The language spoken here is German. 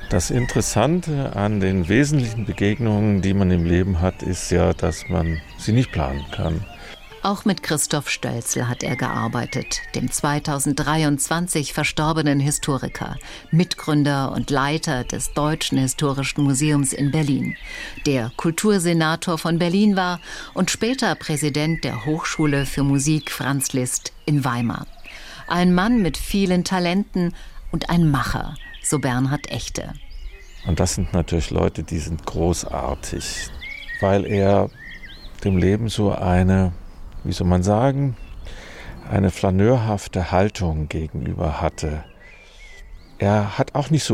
Das Interessante an den wesentlichen Begegnungen, die man im Leben hat, ist ja, dass man sie nicht planen kann. Auch mit Christoph Stölzl hat er gearbeitet, dem 2023 verstorbenen Historiker, Mitgründer und Leiter des Deutschen Historischen Museums in Berlin, der Kultursenator von Berlin war und später Präsident der Hochschule für Musik Franz Liszt in Weimar. Ein Mann mit vielen Talenten und ein Macher, so Bernhard Echte. Und das sind natürlich Leute, die sind großartig, weil er dem Leben so eine, wie soll man sagen, eine flaneurhafte Haltung gegenüber hatte. Er hat auch nicht so